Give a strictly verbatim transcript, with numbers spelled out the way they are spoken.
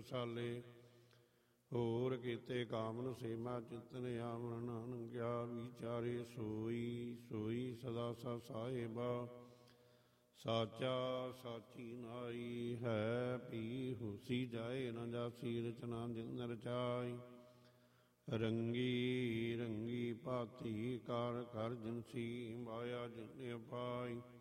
ਰਸਾਲੇ। ਹੋਰ ਕੀਤੇ ਕਾਮਨ ਸੇਮਾ ਚਿਤਨ ਆਵਣ। ਨਾਨਕ ਕਿਆ ਵਿਚਾਰੇ ਸੋਈ ਸੋਈ ਸਦਾ ਸਾ ਸਾਹਿਬਾ। ਸਾਚਾ ਸਾਚੀ ਨਾਈ ਹੈ ਪੀ ਹੁਸੀ ਜਾਏ ਨਾ ਜਾਸੀ ਰਚਨਾ ਜਿਨ ਰਚਾਈ। ਰੰਗੀ ਰੰਗੀ ਭਾਤੀ ਕਾਰ ਕਰ ਜਿਨਸੀ ਮਾਇਆ ਜਿਨ ਪਾਈ।